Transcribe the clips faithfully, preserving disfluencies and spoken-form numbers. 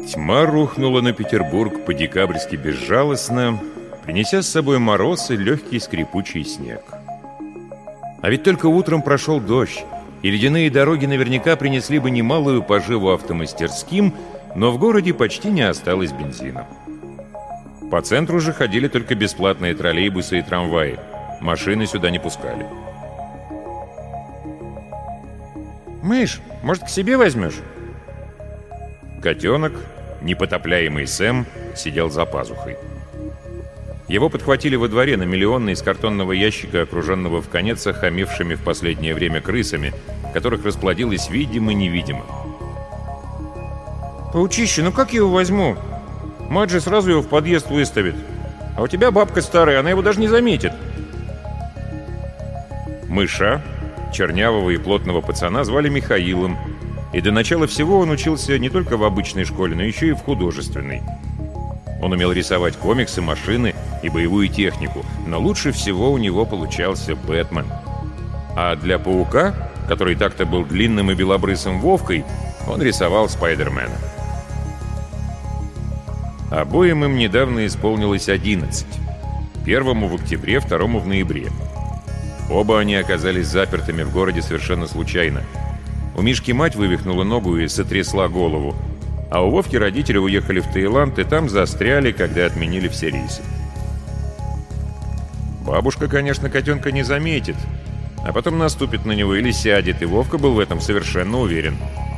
Тьма рухнула на Петербург по-декабрьски безжалостно, принеся с собой мороз и легкий скрипучий снег. А ведь только утром прошел дождь, и ледяные дороги наверняка принесли бы немалую поживу автомастерским, но в городе почти не осталось бензина. По центру же ходили только бесплатные троллейбусы и трамваи. Машины сюда не пускали. «Мышь, может, к себе возьмешь?» Котенок, непотопляемый Сэм, сидел за пазухой. Его подхватили во дворе на миллионный из картонного ящика, окруженного в конец охамевшими в последнее время крысами, которых расплодилось видимо-невидимо. «Паучище, ну как я его возьму? Мать же сразу его в подъезд выставит. А у тебя бабка старая, она его даже не заметит». Мыша, чернявого и плотного пацана, звали Михаилом, и до начала всего он учился не только в обычной школе, но еще и в художественной. Он умел рисовать комиксы, машины и боевую технику, но лучше всего у него получался Бэтмен. А для паука, который так-то был длинным и белобрысым Вовкой, он рисовал Спайдермена. Обоим им недавно исполнилось одиннадцать. Первому в октябре, второму в ноябре. Оба они оказались запертыми в городе совершенно случайно. У Мишки мать вывихнула ногу и сотрясла голову, а у Вовки родители уехали в Таиланд и там застряли, когда отменили все рейсы. Бабушка, конечно, котенка не заметит, а потом наступит на него или сядет, и Вовка был в этом совершенно уверен.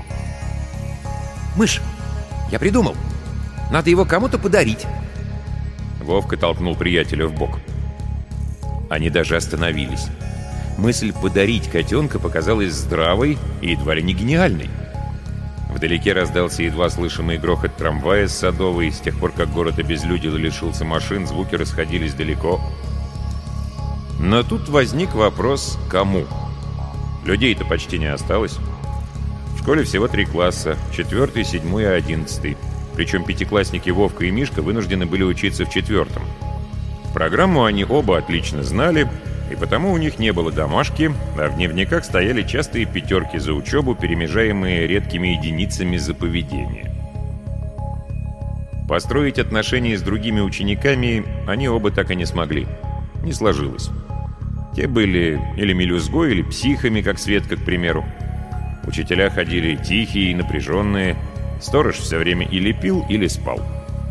«Мышь, я придумал. Надо его кому-то подарить». Вовка толкнул приятеля в бок. Они даже остановились. Мысль подарить котенка показалась здравой и едва ли не гениальной. Вдалеке раздался едва слышимый грохот трамвая с Садовой. С тех пор, как город обезлюдил и лишился машин, звуки расходились далеко. Но тут возник вопрос «кому?». Людей-то почти не осталось. В школе всего три класса — четвертый, седьмой и одиннадцатый. Причем пятиклассники Вовка и Мишка вынуждены были учиться в четвертом. Программу они оба отлично знали, и потому у них не было домашки, а в дневниках стояли частые пятерки за учебу, перемежаемые редкими единицами за поведение. Построить отношения с другими учениками они оба так и не смогли. Не сложилось. Те были или мелюзгой, или психами, как Светка, к примеру. Учителя ходили тихие и напряженные. Сторож все время или пил, или спал.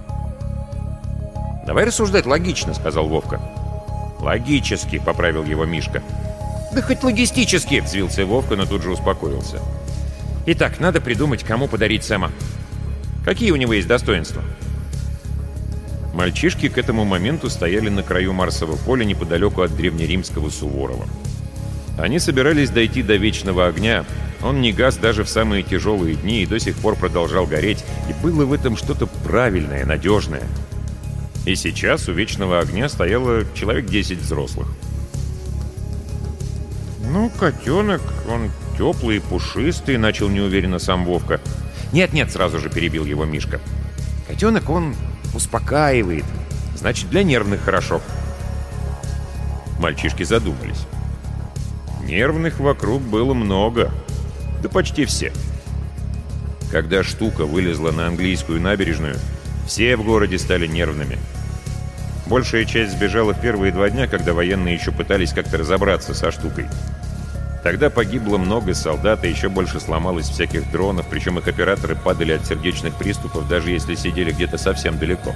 «Давай рассуждать логично», — сказал Вовка. «Логически», — поправил его Мишка. «Да хоть логистически», — взвился Вовка, но тут же успокоился. «Итак, надо придумать, кому подарить Сэма. Какие у него есть достоинства?» Мальчишки к этому моменту стояли на краю Марсового поля неподалеку от древнеримского Суворова. Они собирались дойти до Вечного огня. Он не гас даже в самые тяжелые дни и до сих пор продолжал гореть, и было в этом что-то правильное, надежное. И сейчас у Вечного огня стояло человек десять взрослых. «Ну, котенок, он теплый и пушистый», — начал неуверенно сам Вовка. «Нет-нет», — сразу же перебил его Мишка. «Котенок, он успокаивает. Значит, для нервных хорошо». Мальчишки задумались. Нервных вокруг было много. Да почти все. Когда штука вылезла на английскую набережную, все в городе стали нервными. Большая часть сбежала в первые два дня, когда военные еще пытались как-то разобраться со штукой. Тогда погибло много солдат, и еще больше сломалось всяких дронов, причем их операторы падали от сердечных приступов, даже если сидели где-то совсем далеко.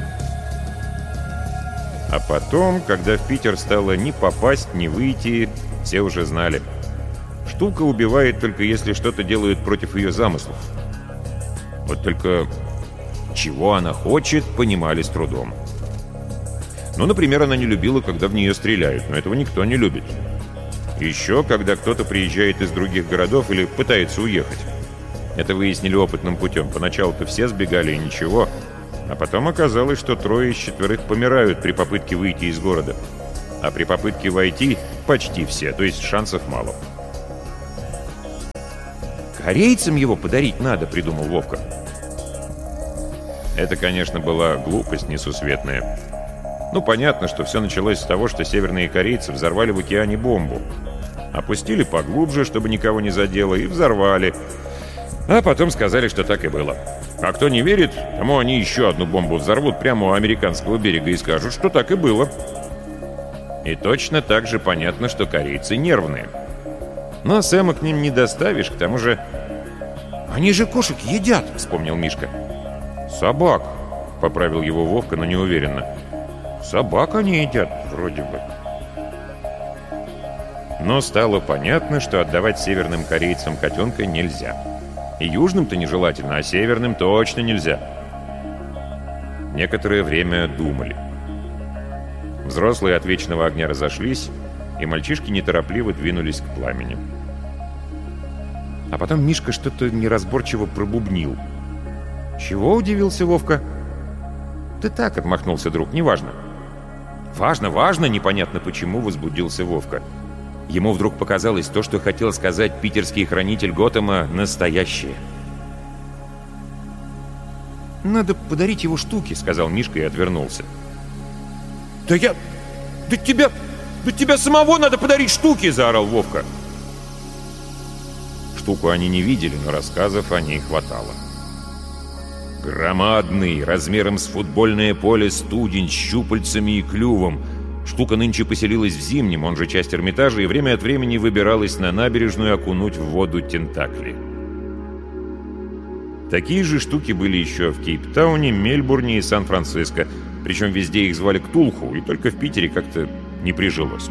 А потом, когда в Питер стало ни попасть, ни выйти, все уже знали. Штука убивает только если что-то делают против ее замыслов. Вот только чего она хочет, понимали с трудом. Ну, например, она не любила, когда в нее стреляют, но этого никто не любит. Еще, когда кто-то приезжает из других городов или пытается уехать. Это выяснили опытным путем. Поначалу-то все сбегали и ничего, а потом оказалось, что трое из четверых помирают при попытке выйти из города. А при попытке войти почти все, то есть шансов мало. «Корейцам его подарить надо», — придумал Вовка. Это, конечно, была глупость несусветная. Ну, понятно, что все началось с того, что северные корейцы взорвали в океане бомбу. Опустили поглубже, чтобы никого не задело, и взорвали. А потом сказали, что так и было. А кто не верит, тому они еще одну бомбу взорвут прямо у американского берега и скажут, что так и было. И точно так же понятно, что корейцы нервные. Но Сэма к ним не доставишь, к тому же... «Они же кошек едят», — вспомнил Мишка. «Собак», — поправил его Вовка, но неуверенно. «Собак они едят, вроде бы». Но стало понятно, что отдавать северным корейцам котенка нельзя. И южным-то нежелательно, а северным точно нельзя. Некоторое время думали. Взрослые от вечного огня разошлись, и мальчишки неторопливо двинулись к пламени. А потом Мишка что-то неразборчиво пробубнил. «Чего?» — удивился Вовка. «Да так», — отмахнулся друг, — «неважно». «Важно, важно!» — непонятно почему возбудился Вовка. Ему вдруг показалось то, что хотел сказать питерский хранитель Готэма, настоящее. «Надо подарить его штуки», — сказал Мишка и отвернулся. «Да я... Да тебя... Да тебя самого надо подарить штуки!» — заорал Вовка. Штуку они не видели, но рассказов о ней хватало. Громадный, размером с футбольное поле студень с щупальцами и клювом. Штука нынче поселилась в Зимнем, он же часть Эрмитажа, и время от времени выбиралась на набережную окунуть в воду тентакли. Такие же штуки были еще в Кейптауне, Мельбурне и Сан-Франциско, причем везде их звали Ктулху, и только в Питере как-то не прижилось.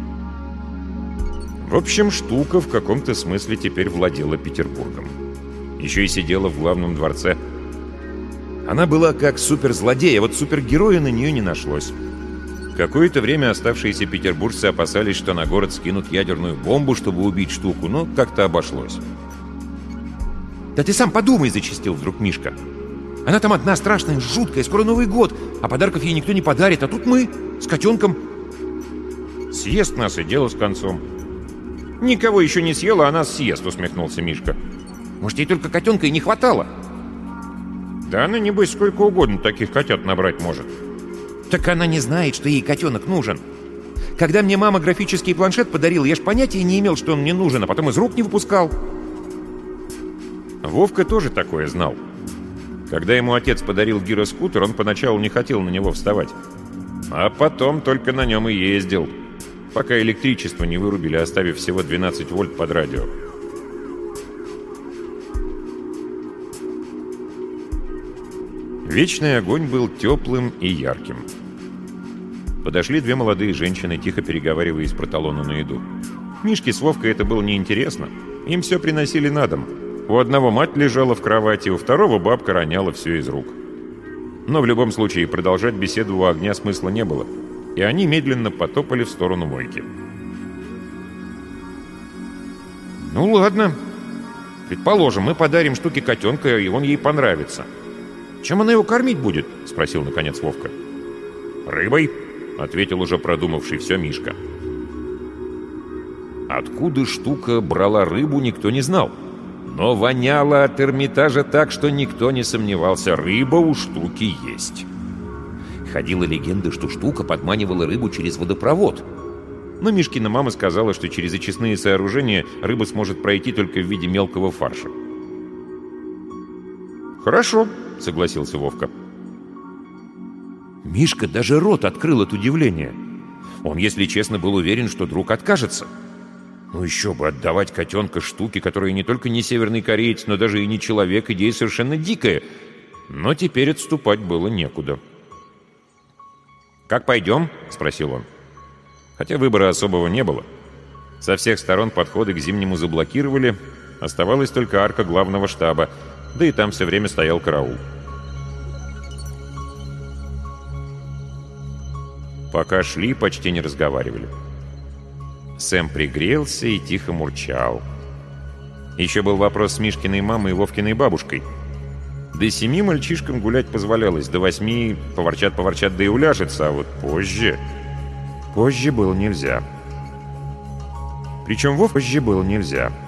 В общем, штука в каком-то смысле теперь владела Петербургом. Еще и сидела в главном дворце. Она была как суперзлодей, а вот супергероя на нее не нашлось. Какое-то время оставшиеся петербуржцы опасались, что на город скинут ядерную бомбу, чтобы убить штуку, но как-то обошлось. «Да ты сам подумай!» — зачастил вдруг Мишка. «Она там одна страшная, жуткая, скоро Новый год, а подарков ей никто не подарит, а тут мы с котенком...» «Съест нас, и дело с концом». «Никого еще не съела, а нас съест», — усмехнулся Мишка. «Может, ей только котенка и не хватало?» «Да она, небось, сколько угодно таких котят набрать может». «Так она не знает, что ей котенок нужен. Когда мне мама графический планшет подарила, я ж понятия не имел, что он мне нужен, а потом из рук не выпускал». Вовка тоже такое знал. Когда ему отец подарил гироскутер, он поначалу не хотел на него вставать. А потом только на нем и ездил, пока электричество не вырубили, оставив всего двенадцать вольт под радио. Вечный огонь был теплым и ярким. Подошли две молодые женщины, тихо переговариваясь про талоны на еду. Мишке с Вовкой это было неинтересно. Им все приносили на дом. У одного мать лежала в кровати, у второго бабка роняла все из рук. Но в любом случае продолжать беседу у огня смысла не было, и они медленно потопали в сторону мойки. «Ну ладно. Предположим, мы подарим штуке котенка, и он ей понравится. Чем она его кормить будет?» — спросил наконец Вовка. «Рыбой», — ответил уже продумавший все Мишка. Откуда штука брала рыбу, никто не знал. Но воняло от Эрмитажа так, что никто не сомневался, рыба у штуки есть. Ходила легенда, что штука подманивала рыбу через водопровод. Но Мишкина мама сказала, что через очистные сооружения рыба сможет пройти только в виде мелкого фарша. «Хорошо», — согласился Вовка. Мишка даже рот открыл от удивления. Он, если честно, был уверен, что друг откажется. Ну еще бы, отдавать котенка штуке, которая не только не северный кореец, но даже и не человек, идея совершенно дикая. Но теперь отступать было некуда. «Как пойдем?» — спросил он. Хотя выбора особого не было. Со всех сторон подходы к Зимнему заблокировали, оставалась только арка главного штаба, да и там все время стоял караул. Пока шли, почти не разговаривали. Сэм пригрелся и тихо мурчал. Еще был вопрос с Мишкиной мамой и Вовкиной бабушкой. До семи мальчишкам гулять позволялось, до восьми поворчат-поворчат, да и уляжется, а вот позже... Позже было нельзя. Причем Вов позже было нельзя.